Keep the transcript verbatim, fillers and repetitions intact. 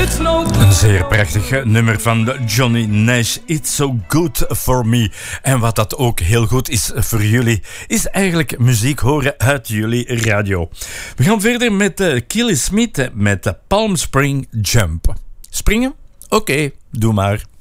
Een zeer prachtig nummer van Johnny Nash, It's So Good For Me. En wat dat ook heel goed is voor jullie, is eigenlijk muziek horen uit jullie radio. We gaan verder met uh, Keely Smith met Palm Spring Jump. Springen? Oké, okay, doe maar.